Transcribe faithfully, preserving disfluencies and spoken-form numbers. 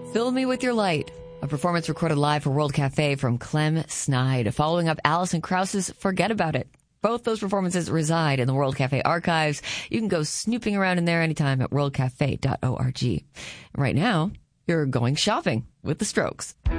Fill Me With Your Light, a performance recorded live for World Cafe from Clem Snide, following up Alison Krauss's Forget About It. Both those performances reside in the World Cafe archives. You can go snooping around in there anytime at world cafe dot org. Right now, you're going shopping with The Strokes.